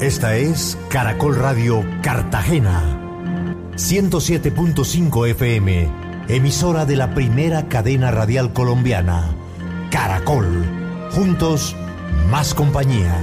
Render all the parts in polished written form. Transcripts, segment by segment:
Esta es Caracol Radio Cartagena, 107.5 FM, emisora de la primera cadena radial colombiana. Caracol, juntos, más compañía.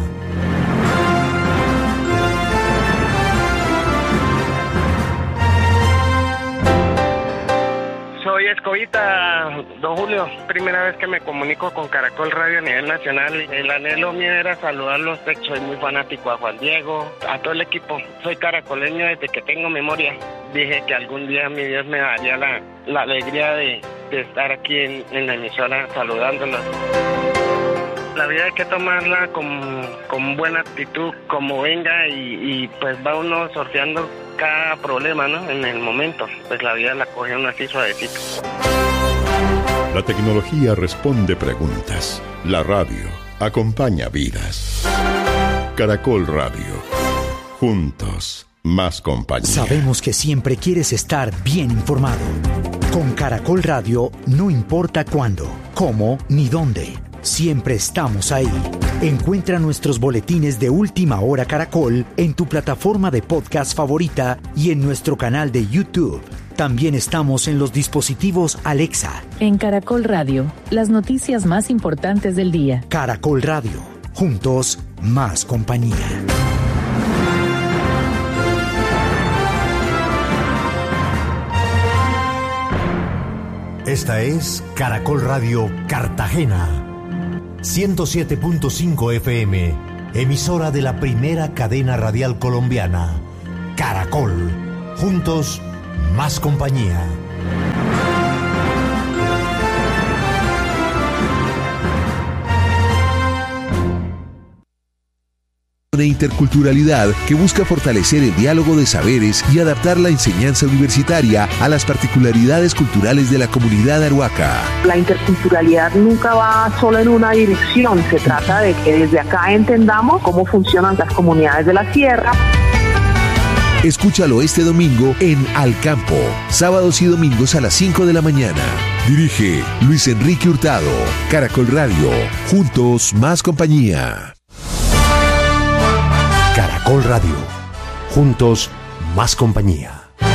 Soy Escobita, don Julio. Primera vez que me comunico con Caracol Radio a nivel nacional. El anhelo mío era saludarlos. Soy muy fanático a Juan Diego, a todo el equipo. Soy caracoleño desde que tengo memoria. Dije que algún día mi Dios me daría la alegría de estar aquí en la emisora saludándolos. La vida hay que tomarla con buena actitud, como venga, y pues va uno sorteando cada problema, ¿no? En el momento, pues la vida la coge uno así suavecito. La tecnología responde preguntas. La radio acompaña vidas. Caracol Radio. Juntos, más compañía. Sabemos que siempre quieres estar bien informado. Con Caracol Radio, no importa cuándo, cómo ni dónde. Siempre estamos ahí. Encuentra nuestros boletines de Última Hora Caracol en tu plataforma de podcast favorita y en nuestro canal de YouTube. También estamos en los dispositivos Alexa. En Caracol Radio, las noticias más importantes del día. Caracol Radio, juntos, más compañía. Esta es Caracol Radio Cartagena, 107.5 FM, emisora de la primera cadena radial colombiana. Caracol, juntos, más compañía. De interculturalidad que busca fortalecer el diálogo de saberes y adaptar la enseñanza universitaria a las particularidades culturales de la comunidad arhuaca. La interculturalidad nunca va solo en una dirección, se trata de que desde acá entendamos cómo funcionan las comunidades de la sierra. Escúchalo este domingo en Al Campo, sábados y domingos a las 5 de la mañana. Dirige Luis Enrique Hurtado. Caracol Radio, juntos más compañía. Caracol Radio, juntos, más compañía.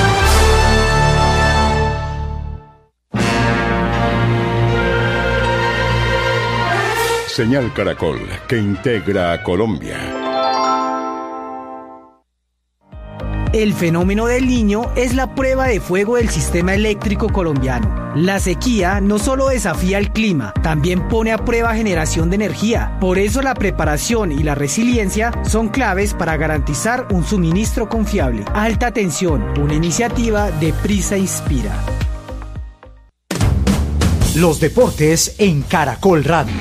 Señal Caracol, que integra a Colombia. El fenómeno del Niño es la prueba de fuego del sistema eléctrico colombiano. La sequía no solo desafía el clima, también pone a prueba generación de energía. Por eso la preparación y la resiliencia son claves para garantizar un suministro confiable. Alta tensión, una iniciativa de Prisa Inspira. Los deportes en Caracol Radio.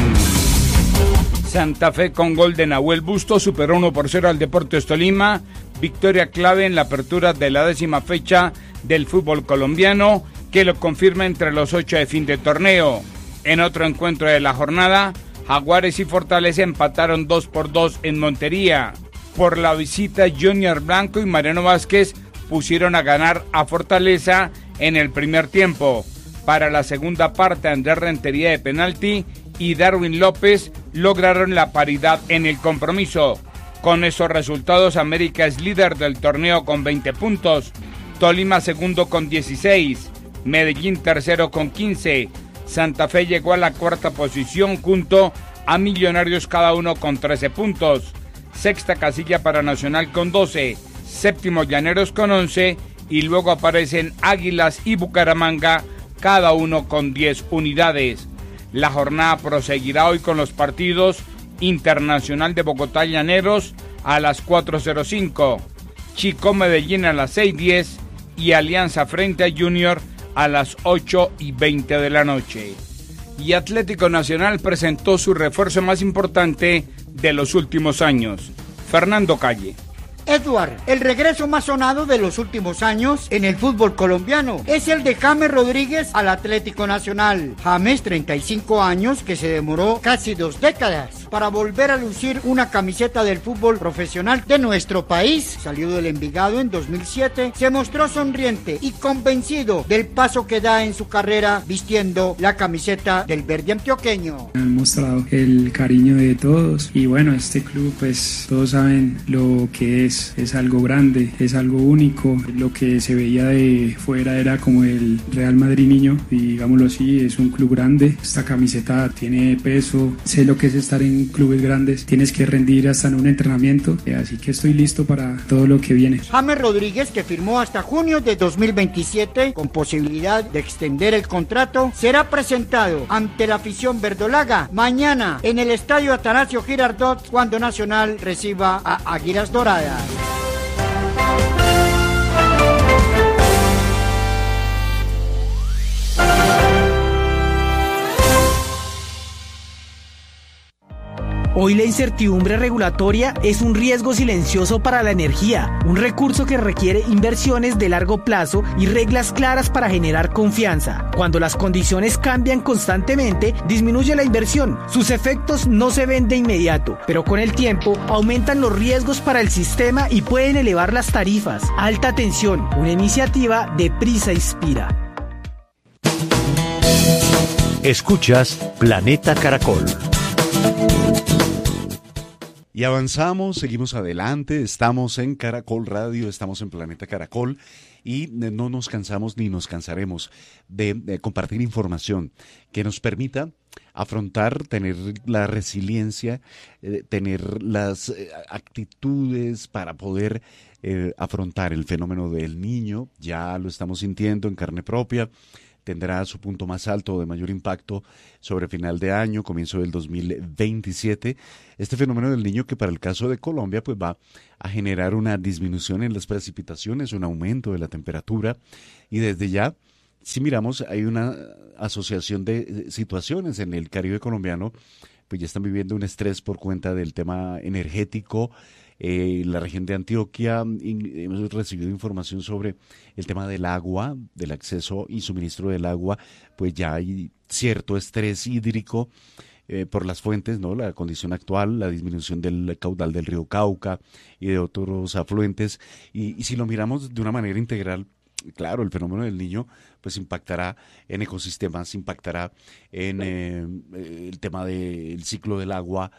Santa Fe con gol de Nahuel Busto superó 1-0 al Deportes Tolima. Victoria clave en la apertura de la 10ª fecha del fútbol colombiano, que lo confirma entre los 8 de fin de torneo. En otro encuentro de la jornada, Jaguares y Fortaleza empataron 2-2 en Montería. Por la visita, Junior Blanco y Mariano Vázquez pusieron a ganar a Fortaleza en el primer tiempo. Para la segunda parte, Andrés Rentería de penalti y Darwin López lograron la paridad en el compromiso. Con esos resultados, América es líder del torneo con 20 puntos, Tolima segundo con 16, Medellín tercero con 15, Santa Fe llegó a la cuarta posición junto a Millonarios, cada uno con 13 puntos, sexta casilla para Nacional con 12, séptimo Llaneros con 11 y luego aparecen Águilas y Bucaramanga, cada uno con 10 unidades. La jornada proseguirá hoy con los partidos Internacional de Bogotá Llaneros a las 4:05, Chico Medellín a las 6:10 y Alianza frente a Junior a las 8:20 de la noche. Y Atlético Nacional presentó su refuerzo más importante de los últimos años, Fernando Calle. Edward, el regreso más sonado de los últimos años en el fútbol colombiano es el de James Rodríguez al Atlético Nacional. James, 35 años, que se demoró casi 2 décadas para volver a lucir una camiseta del fútbol profesional de nuestro país. Salió del Envigado en 2007, se mostró sonriente y convencido del paso que da en su carrera vistiendo la camiseta del verde antioqueño. En el mostrado el cariño de todos. Y bueno, este club, pues todos saben lo que es algo grande, es algo único. Lo que se veía de fuera era como el Real Madrid niño, digámoslo así, es un club grande. Esta camiseta tiene peso, sé lo que es estar en clubes grandes, tienes que rendir hasta en un entrenamiento, así que estoy listo para todo lo que viene. James Rodríguez, que firmó hasta junio de 2027 con posibilidad de extender el contrato, será presentado ante la afición verdolaga mañana en el estadio Atanasio Girardot cuando Nacional reciba a Águilas Doradas. Hoy la incertidumbre regulatoria es un riesgo silencioso para la energía, un recurso que requiere inversiones de largo plazo y reglas claras para generar confianza. Cuando las condiciones cambian constantemente, disminuye la inversión. Sus efectos no se ven de inmediato, pero con el tiempo aumentan los riesgos para el sistema y pueden elevar las tarifas. Alta tensión, una iniciativa de Prisa Inspira. Escuchas Planeta Caracol. Y avanzamos, seguimos adelante, estamos en Caracol Radio, estamos en Planeta Caracol y no nos cansamos ni nos cansaremos de compartir información que nos permita afrontar, tener la resiliencia, tener las actitudes para poder afrontar el fenómeno del niño. Ya lo estamos sintiendo en carne propia. Tendrá su punto más alto de mayor impacto sobre final de año, comienzo del 2027. Este fenómeno del niño que para el caso de Colombia pues va a generar una disminución en las precipitaciones, un aumento de la temperatura y desde ya, si miramos, hay una asociación de situaciones en el Caribe colombiano, pues ya están viviendo un estrés por cuenta del tema energético. La región de Antioquia hemos recibido información sobre el tema del agua, del acceso y suministro del agua, pues ya hay cierto estrés hídrico por las fuentes, ¿no? La condición actual, la disminución del caudal del río Cauca y de otros afluentes, y si lo miramos de una manera integral, claro, el fenómeno del niño pues impactará en ecosistemas, impactará en el tema del ciclo del agua,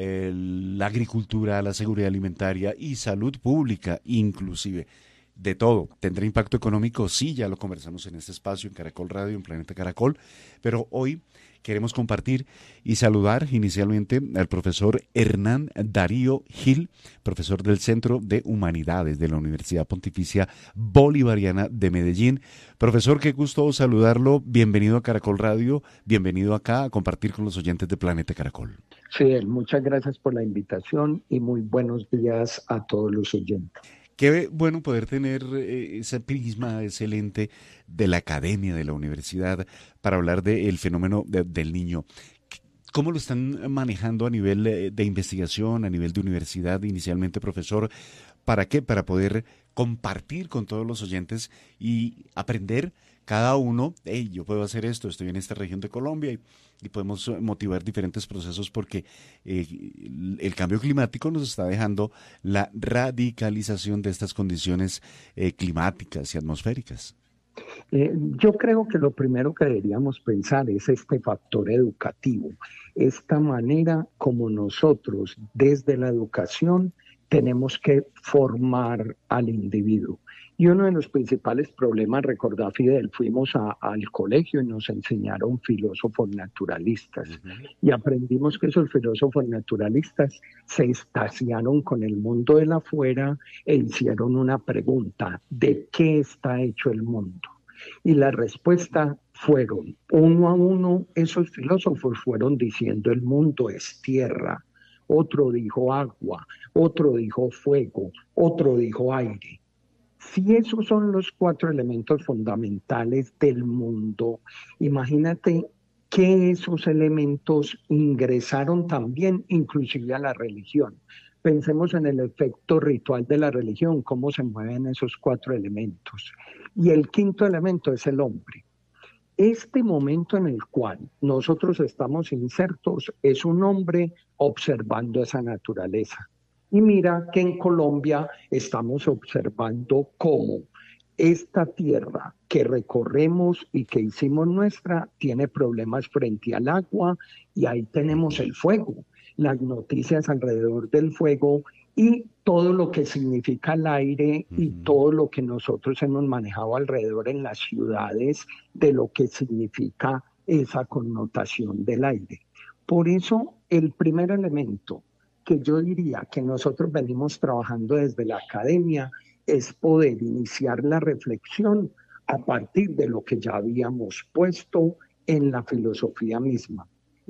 la agricultura, la seguridad alimentaria y salud pública, inclusive. De todo. ¿Tendrá impacto económico? Sí, ya lo conversamos en este espacio, en Caracol Radio, en Planeta Caracol, pero hoy queremos compartir y saludar inicialmente al profesor Hernán Darío Gil, profesor del Centro de Humanidades de la Universidad Pontificia Bolivariana de Medellín. Profesor, qué gusto saludarlo. Bienvenido a Caracol Radio, bienvenido acá a compartir con los oyentes de Planeta Caracol. Fidel, muchas gracias por la invitación y muy buenos días a todos los oyentes. Qué bueno poder tener ese prisma, ese lente de la academia, de la universidad, para hablar del fenómeno del niño. ¿Cómo lo están manejando a nivel de investigación, a nivel de universidad inicialmente, profesor? ¿Para qué? Para poder compartir con todos los oyentes y aprender cada uno, hey, yo puedo hacer esto, estoy en esta región de Colombia y podemos motivar diferentes procesos porque el cambio climático nos está dejando la radicalización de estas condiciones climáticas y atmosféricas. Yo creo que lo primero que deberíamos pensar es este factor educativo, esta manera como nosotros desde la educación tenemos que formar al individuo. Y uno de los principales problemas, recordá Fidel, fuimos al colegio y nos enseñaron filósofos naturalistas y aprendimos que esos filósofos naturalistas se extasiaron con el mundo de la afuera e hicieron una pregunta: ¿de qué está hecho el mundo? Y la respuesta fueron, uno a uno, esos filósofos fueron diciendo el mundo es tierra, otro dijo agua, otro dijo fuego, otro dijo aire. Si esos son los 4 elementos fundamentales del mundo, imagínate que esos elementos ingresaron también inclusive a la religión. Pensemos en el efecto ritual de la religión, cómo se mueven esos 4 elementos. Y el 5.º elemento es el hombre. Este momento en el cual nosotros estamos insertos es un hombre observando esa naturaleza. Y mira que en Colombia estamos observando cómo esta tierra que recorremos y que hicimos nuestra tiene problemas frente al agua y ahí tenemos el fuego, las noticias alrededor del fuego y todo lo que significa el aire y todo lo que nosotros hemos manejado alrededor en las ciudades de lo que significa esa connotación del aire. Por eso, el primer elemento que yo diría que nosotros venimos trabajando desde la academia es poder iniciar la reflexión a partir de lo que ya habíamos puesto en la filosofía misma.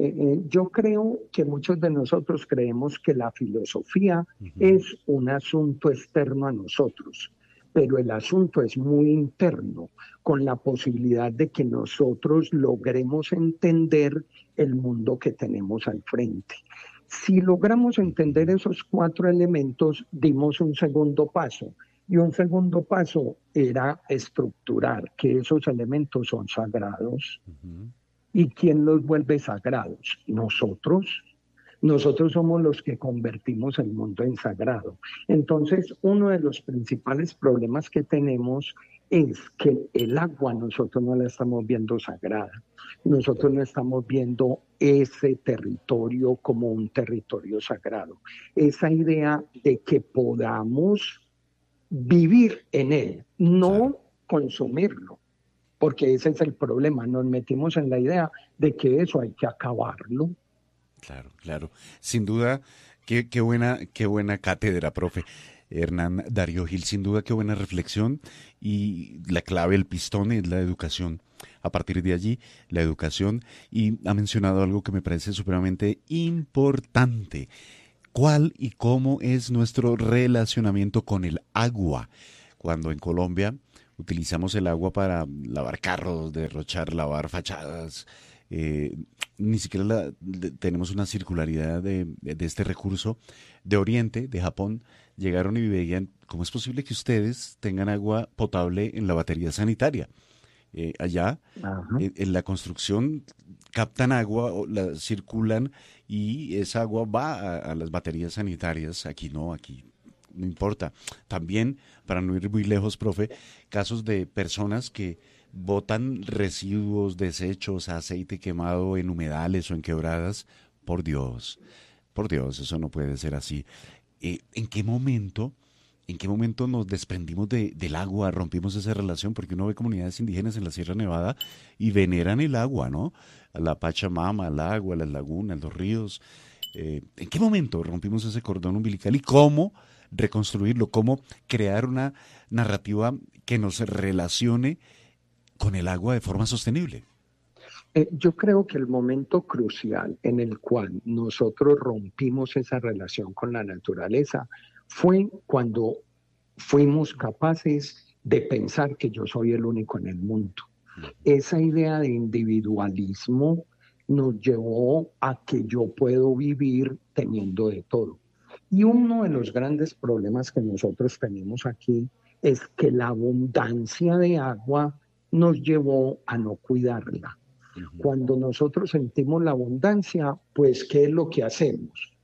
Yo creo que muchos de nosotros creemos que la filosofía es un asunto externo a nosotros, pero el asunto es muy interno, con la posibilidad de que nosotros logremos entender el mundo que tenemos al frente. Si logramos entender esos 4 elementos, dimos un segundo paso. Y un segundo paso era estructurar que esos elementos son sagrados. ¿Y quién los vuelve sagrados? Nosotros. Nosotros somos los que convertimos el mundo en sagrado. Entonces, uno de los principales problemas que tenemos es que el agua nosotros no la estamos viendo sagrada. Nosotros no estamos viendo ese territorio como un territorio sagrado. Esa idea de que podamos vivir en él, no consumirlo, porque ese es el problema. Nos metimos en la idea de que eso hay que acabarlo. Claro, claro. Sin duda, qué buena cátedra, profe. Hernán Darío Gil, sin duda qué buena reflexión, y la clave, el pistón es la educación. A partir de allí, la educación, y ha mencionado algo que me parece supremamente importante. ¿Cuál y cómo es nuestro relacionamiento con el agua? Cuando en Colombia utilizamos el agua para lavar carros, derrochar, lavar fachadas, ni siquiera tenemos una circularidad de este recurso. De Oriente, de Japón, llegaron y veían cómo es posible que ustedes tengan agua potable en la batería sanitaria. Allá, en la construcción, captan agua, la circulan y esa agua va a las baterías sanitarias. Aquí no importa. También, para no ir muy lejos, profe, casos de personas que botan residuos, desechos, aceite quemado en humedales o en quebradas. Por Dios, eso no puede ser así. ¿En qué momento nos desprendimos del agua, rompimos esa relación? Porque uno ve comunidades indígenas en la Sierra Nevada y veneran el agua, ¿no? A la Pachamama, al agua, a las lagunas, los ríos. ¿En qué momento rompimos ese cordón umbilical y cómo reconstruirlo? ¿Cómo crear una narrativa que nos relacione con el agua de forma sostenible? Yo creo que el momento crucial en el cual nosotros rompimos esa relación con la naturaleza fue cuando fuimos capaces de pensar que yo soy el único en el mundo. Esa idea de individualismo nos llevó a que yo puedo vivir teniendo de todo. Y uno de los grandes problemas que nosotros tenemos aquí es que la abundancia de agua nos llevó a no cuidarla. Cuando nosotros sentimos la abundancia, pues, ¿qué es lo que hacemos?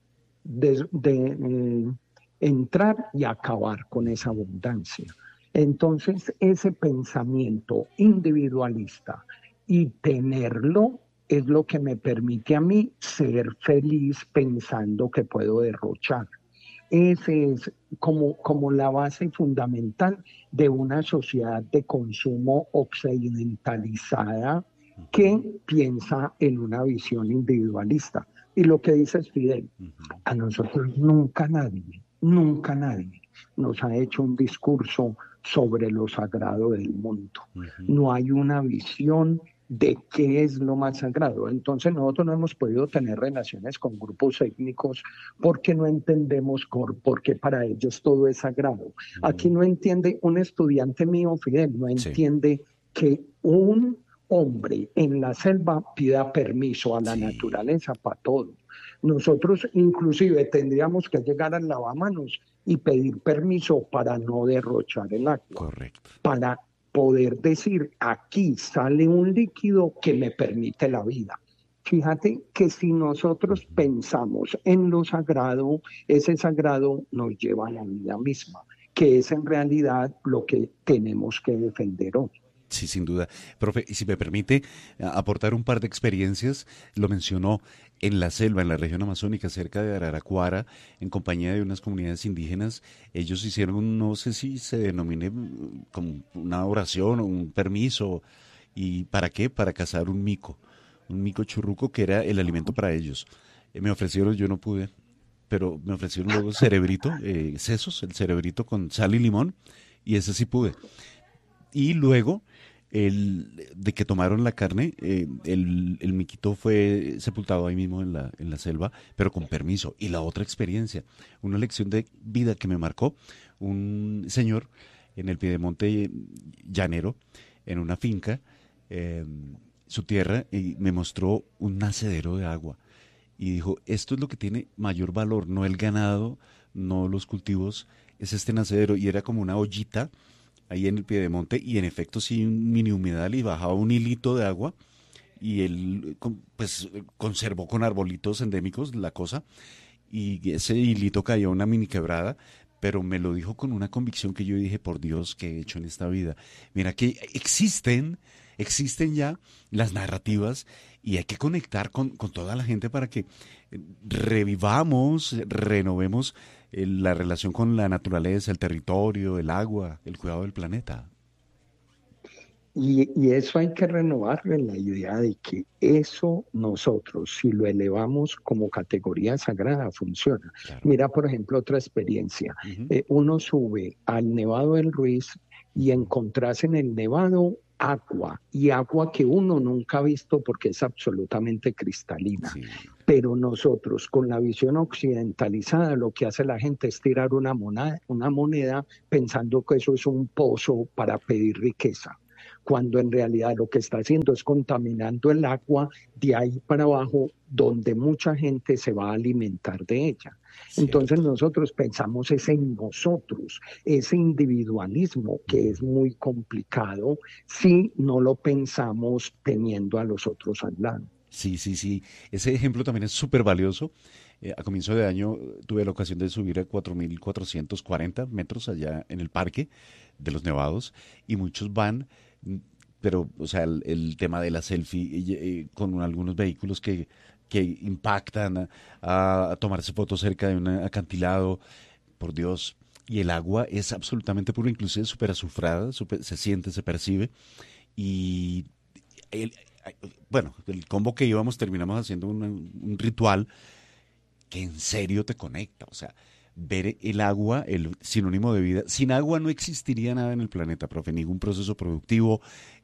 Entrar y acabar con esa abundancia. Entonces, ese pensamiento individualista y tenerlo es lo que me permite a mí ser feliz pensando que puedo derrochar. Ese es como la base fundamental de una sociedad de consumo occidentalizada que piensa en una visión individualista. Y lo que dice Fidel, a nosotros nunca nadie nos ha hecho un discurso sobre lo sagrado del mundo. No hay una visión de qué es lo más sagrado. Entonces nosotros no hemos podido tener relaciones con grupos étnicos porque no entendemos por qué para ellos todo es sagrado. Aquí no entiende un estudiante mío, Fidel, no entiende que un hombre en la selva pida permiso a la naturaleza para todo. Nosotros inclusive tendríamos que llegar al lavamanos y pedir permiso para no derrochar el agua. Correcto. Para poder decir, aquí sale un líquido que me permite la vida. Fíjate que si nosotros pensamos en lo sagrado, ese sagrado nos lleva a la vida misma. que es en realidad lo que tenemos que defender hoy. Sí, sin duda. Profe, y si me permite aportar un par de experiencias, lo mencionó en la selva, en la región amazónica, cerca de Araraquara, en compañía de unas comunidades indígenas. Ellos hicieron, no sé si se denomine como una oración o un permiso. ¿Y para qué? Para cazar un mico churruco que era el alimento para ellos. Me ofrecieron, yo no pude, pero me ofrecieron luego cerebrito, sesos, el cerebrito con sal y limón, y ese sí pude. Y luego, de que tomaron la carne, el miquito fue sepultado ahí mismo en la selva, pero con permiso. Y la otra experiencia, una lección de vida que me marcó, un señor en el piedemonte llanero, en una finca, su tierra, y me mostró un nacedero de agua. Y dijo, esto es lo que tiene mayor valor, no el ganado, no los cultivos, es este nacedero. Y era como una ollita ahí en el piedemonte, y en efecto sí, un mini humedal, y bajaba un hilito de agua, y él pues conservó con arbolitos endémicos la cosa, y ese hilito caía a una mini quebrada, pero me lo dijo con una convicción que yo dije, por Dios, ¿qué he hecho en esta vida? Mira que existen ya las narrativas, y hay que conectar con toda la gente para que revivamos, renovemos la relación con la naturaleza, el territorio, el agua, el cuidado del planeta. Y eso hay que renovarlo en la idea de que eso nosotros, si lo elevamos como categoría sagrada, funciona. Claro. Mira, por ejemplo, otra experiencia. Uno sube al Nevado del Ruiz y encontrás en el Nevado agua, y agua que uno nunca ha visto porque es absolutamente cristalina. Sí. Pero nosotros, con la visión occidentalizada, lo que hace la gente es tirar una moneda pensando que eso es un pozo para pedir riqueza, cuando en realidad lo que está haciendo es contaminando el agua de ahí para abajo, donde mucha gente se va a alimentar de ella. Cierto. Entonces nosotros pensamos es en nosotros, ese individualismo que es muy complicado si no lo pensamos teniendo a los otros al lado. Sí. Ese ejemplo también es súper valioso. A comienzo de año tuve la ocasión de subir a 4.440 metros allá en el Parque de los Nevados, y muchos van, pero o sea, el tema de la selfie con algunos vehículos que impactan a tomarse fotos cerca de un acantilado, por Dios. Y el agua es absolutamente pura, inclusive súper azufrada, se siente, se percibe. Y el combo que íbamos terminamos haciendo un ritual que en serio te conecta. O sea, ver el agua, el sinónimo de vida. Sin agua no existiría nada en el planeta, profe, ningún proceso productivo,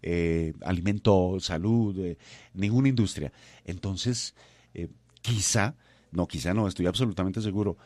alimento, salud, ninguna industria. Entonces, quizá no, estoy absolutamente seguro,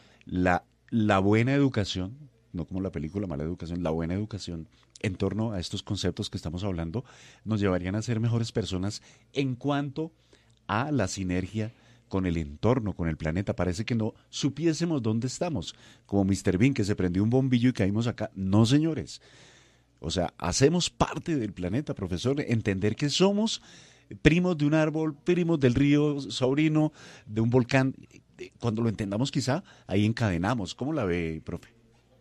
la buena educación, no como la película Mala Educación, la buena educación en torno a estos conceptos que estamos hablando, nos llevarían a ser mejores personas en cuanto a la sinergia con el entorno, con el planeta. Parece que no supiésemos dónde estamos, como Mr. Bean, que se prendió un bombillo y caímos acá. No, señores. O sea, hacemos parte del planeta, profesor, entender que somos primos de un árbol, primos del río, sobrino de un volcán. Cuando lo entendamos, quizá ahí encadenamos. ¿Cómo la ve, profe?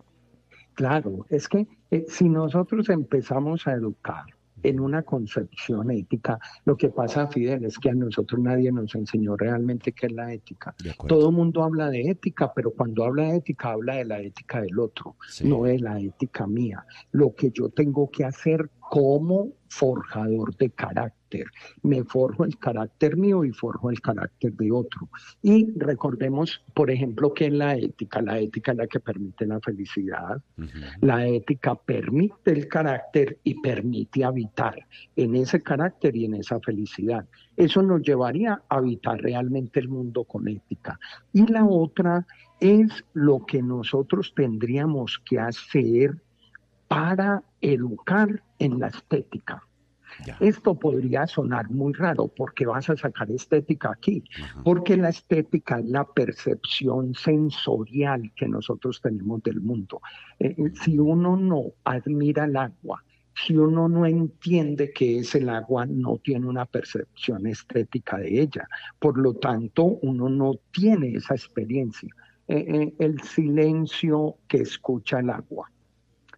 Claro, es que si nosotros empezamos a educar en una concepción ética, lo que pasa, Fidel, es que a nosotros nadie nos enseñó realmente qué es la ética. Todo el mundo habla de ética, pero cuando habla de ética, habla de la ética del otro, no de la ética mía. Lo que yo tengo que hacer como forjador de carácter. Me forjo el carácter mío y forjo el carácter de otro. Y recordemos, por ejemplo, que es la ética. La ética es la que permite la felicidad. La ética permite el carácter y permite habitar en ese carácter y en esa felicidad. Eso nos llevaría a habitar realmente el mundo con ética. Y la otra es lo que nosotros tendríamos que hacer para educar en la estética. Esto podría sonar muy raro, porque vas a sacar estética aquí, porque la estética es la percepción sensorial que nosotros tenemos del mundo. Si uno no admira el agua, si uno no entiende qué es el agua, no tiene una percepción estética de ella. Por lo tanto, uno no tiene esa experiencia. El silencio que escucha el agua.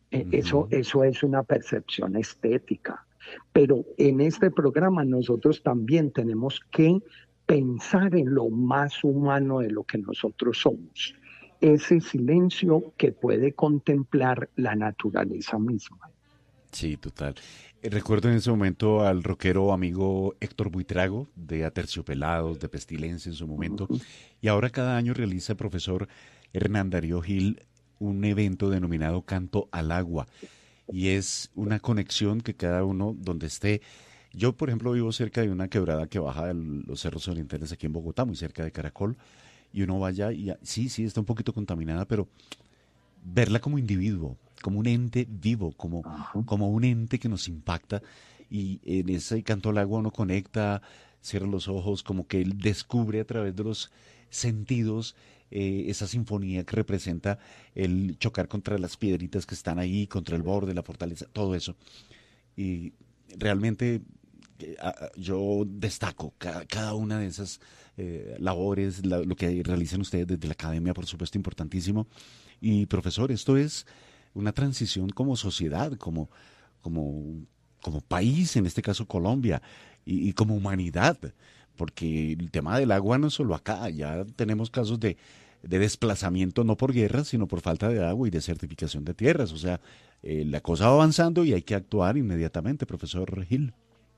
Eso es una percepción estética. Pero en este programa nosotros también tenemos que pensar en lo más humano de lo que nosotros somos. Ese silencio que puede contemplar la naturaleza misma. Sí, total. Recuerdo en ese momento al rockero amigo Héctor Buitrago, de Aterciopelados, de Pestilencia en su momento, y ahora cada año realiza el profesor Hernán Darío Gil un evento denominado Canto al Agua, y es una conexión que cada uno donde esté. Yo, por ejemplo, vivo cerca de una quebrada que baja de los Cerros Orientales aquí en Bogotá, muy cerca de Caracol, y uno vaya y sí, está un poquito contaminada, pero verla como individuo, como un ente vivo, como un ente que nos impacta, y en ese Canto al Agua uno conecta, cierra los ojos, como que él descubre a través de los sentidos esa sinfonía que representa el chocar contra las piedritas que están ahí, contra el borde, la fortaleza, todo eso. Y realmente yo destaco cada una de esas labores, lo que realizan ustedes desde la academia, por supuesto, importantísimo. Y profesor, esto es una transición como sociedad, como país, en este caso Colombia, y como humanidad, porque el tema del agua no es solo acá, ya tenemos casos de desplazamiento no por guerras, sino por falta de agua y desertificación de tierras. O sea, la cosa va avanzando y hay que actuar inmediatamente, profesor Gil.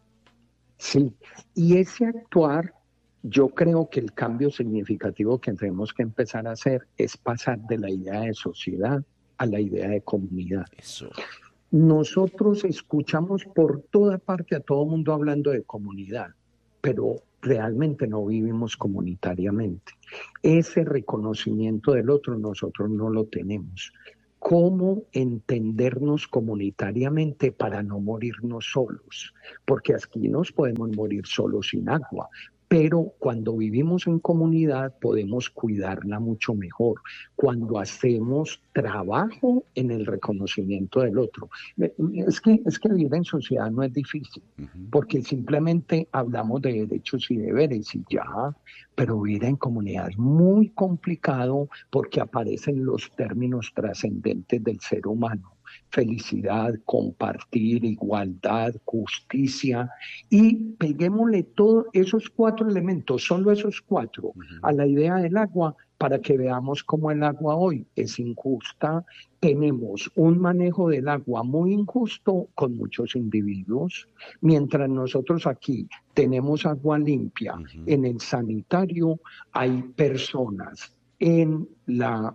Sí, y ese actuar, yo creo que el cambio significativo que tenemos que empezar a hacer es pasar de la idea de sociedad a la idea de comunidad. Eso. Nosotros escuchamos por toda parte a todo mundo hablando de comunidad, pero realmente no vivimos comunitariamente. Ese reconocimiento del otro nosotros no lo tenemos. ¿Cómo entendernos comunitariamente para no morirnos solos? Porque aquí nos podemos morir solos sin agua, pero cuando vivimos en comunidad podemos cuidarla mucho mejor, cuando hacemos trabajo en el reconocimiento del otro. Es que vivir en sociedad no es difícil, porque simplemente hablamos de derechos y deberes y ya, pero vivir en comunidad es muy complicado porque aparecen los términos trascendentes del ser humano. Felicidad, compartir, igualdad, justicia, y peguémosle todos esos 4 elementos, solo esos 4, a la idea del agua para que veamos cómo el agua hoy es injusta. Tenemos un manejo del agua muy injusto con muchos individuos, mientras nosotros aquí tenemos agua limpia. En el sanitario hay personas en la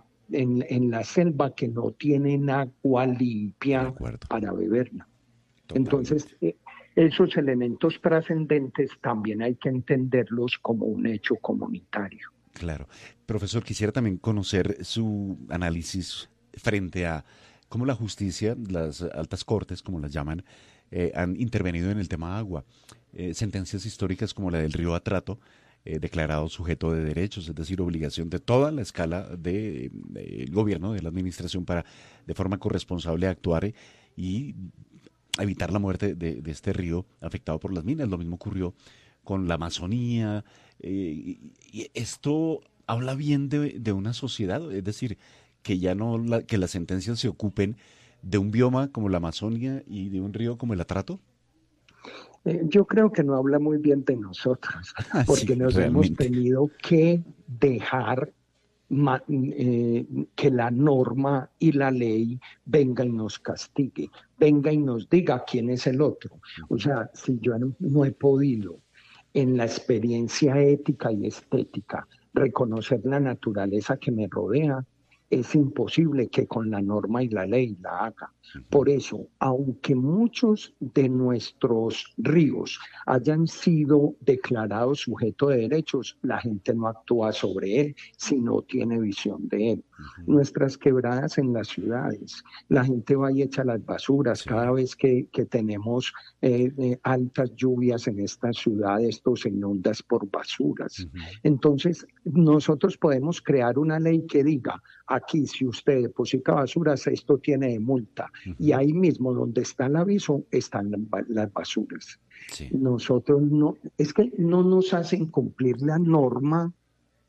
selva que no tienen agua limpia para beberla. Totalmente. Entonces, esos elementos trascendentes también hay que entenderlos como un hecho comunitario. Claro. Profesor, quisiera también conocer su análisis frente a cómo la justicia, las altas cortes, como las llaman, han intervenido en el tema agua. Sentencias históricas como la del río Atrato, declarado sujeto de derechos, es decir, obligación de toda la escala del gobierno, de la administración, para de forma corresponsable actuar y evitar la muerte de este río afectado por las minas. Lo mismo ocurrió con la Amazonía, y esto habla bien de una sociedad, es decir, que ya no que las sentencias se ocupen de un bioma como la Amazonia y de un río como el Atrato. Yo creo que no habla muy bien de nosotros, porque nos hemos tenido que dejar que la norma y la ley venga y nos castigue, venga y nos diga quién es el otro. O sea, si yo no he podido en la experiencia ética y estética reconocer la naturaleza que me rodea, es imposible que con la norma y la ley la haga. Por eso, aunque muchos de nuestros ríos hayan sido declarados sujetos de derechos, la gente no actúa sobre él si no tiene visión de él. Nuestras quebradas en las ciudades, la gente va y echa las basuras. Cada vez que tenemos altas lluvias en estas ciudades, esto se inunda por basuras. Entonces, nosotros podemos crear una ley que diga, aquí si usted deposita basuras, esto tiene de multa. Y ahí mismo donde está el aviso están las basuras. Nosotros no, es que no nos hacen cumplir la norma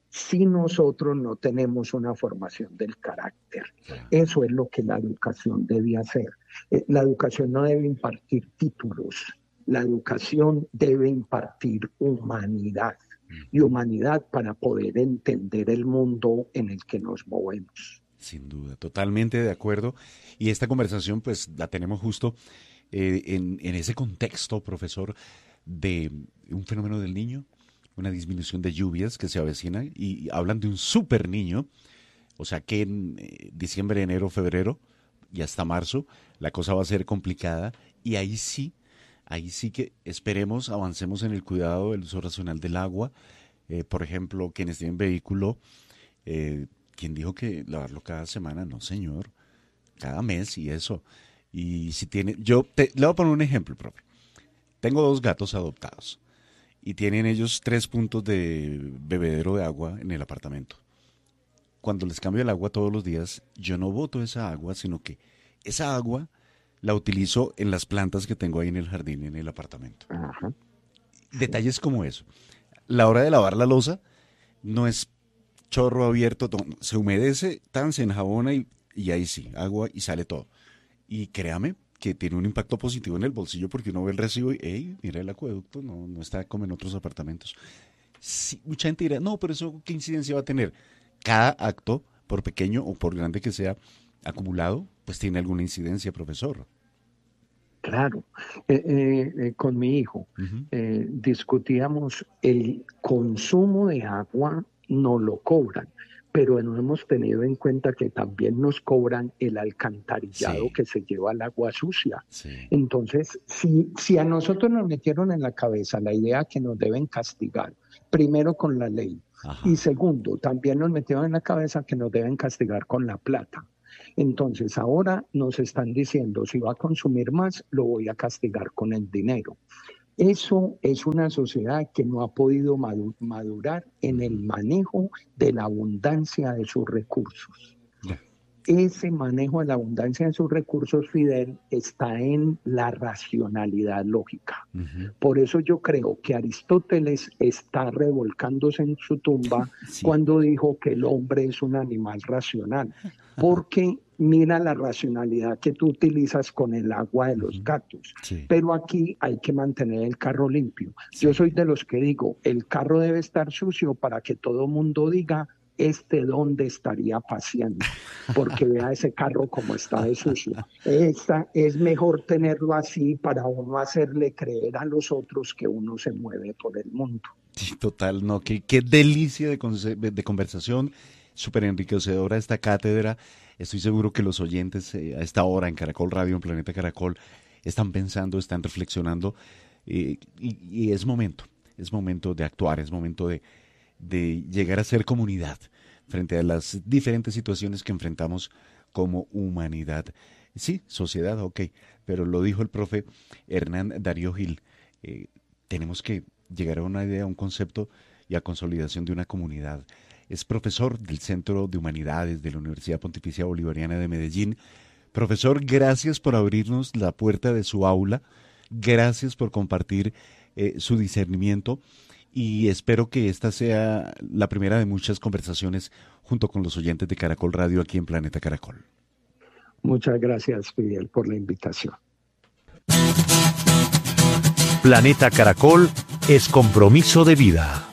si nosotros no tenemos una formación del carácter. Eso es lo que la educación debe hacer. La educación no debe impartir títulos, la educación debe impartir humanidad, y humanidad para poder entender el mundo en el que nos movemos. Sin duda, totalmente de acuerdo. Y esta conversación pues la tenemos justo en ese contexto, profesor, de un fenómeno del Niño, una disminución de lluvias que se avecina, y hablan de un super niño, o sea que en diciembre, enero, febrero y hasta marzo la cosa va a ser complicada, y ahí sí que esperemos, avancemos en el cuidado del uso racional del agua. Por ejemplo, quienes tienen vehículo, ¿quién dijo que lavarlo cada semana? No, señor, cada mes y eso. Y si tiene, le voy a poner un ejemplo, profe. Tengo 2 gatos adoptados y tienen ellos 3 puntos de bebedero de agua en el apartamento. Cuando les cambio el agua todos los días, yo no boto esa agua, sino que esa agua la utilizo en las plantas que tengo ahí en el jardín, en el apartamento. Ajá. Detalles como eso. La hora de lavar la loza no es chorro abierto, se humedece, se enjabona y ahí sí, agua y sale todo. Y créame que tiene un impacto positivo en el bolsillo, porque uno ve el recibo y, hey, mira el acueducto, no está como en otros apartamentos. Sí, mucha gente dirá, no, pero eso, ¿qué incidencia va a tener? Cada acto, por pequeño o por grande que sea, acumulado, pues tiene alguna incidencia, profesor. Claro. Con mi hijo discutíamos el consumo de agua, no lo cobran, pero no hemos tenido en cuenta que también nos cobran el alcantarillado que se lleva el agua sucia. Sí. Entonces, si a nosotros nos metieron en la cabeza la idea que nos deben castigar, primero con la ley, y segundo, también nos metieron en la cabeza que nos deben castigar con la plata. Entonces ahora nos están diciendo, si va a consumir más, lo voy a castigar con el dinero. Eso es una sociedad que no ha podido madurar en el manejo de la abundancia de sus recursos. Ese manejo de la abundancia de sus recursos, Fidel, está en la racionalidad lógica. Por eso yo creo que Aristóteles está revolcándose en su tumba cuando dijo que el hombre es un animal racional. Porque mira la racionalidad que tú utilizas con el agua de los gatos. Pero aquí hay que mantener el carro limpio. Yo soy de los que digo, el carro debe estar sucio para que todo mundo diga, ¿dónde estaría paseando? Porque vea ese carro como está de sucio. Es mejor tenerlo así para uno hacerle creer a los otros que uno se mueve por el mundo. Sí, total, no, qué delicia de conversación, súper enriquecedora esta cátedra. Estoy seguro que los oyentes a esta hora en Caracol Radio, en Planeta Caracol, están pensando, están reflexionando, y es momento de actuar, es momento de llegar a ser comunidad frente a las diferentes situaciones que enfrentamos como humanidad. Sí, sociedad, ok, pero lo dijo el profe Hernán Darío Gil, tenemos que llegar a una idea, a un concepto y a consolidación de una comunidad. Es profesor del Centro de Humanidades de la Universidad Pontificia Bolivariana de Medellín. Profesor, gracias por abrirnos la puerta de su aula, gracias por compartir su discernimiento, y espero que esta sea la primera de muchas conversaciones junto con los oyentes de Caracol Radio aquí en Planeta Caracol. Muchas gracias, Fidel, por la invitación. Planeta Caracol es compromiso de vida.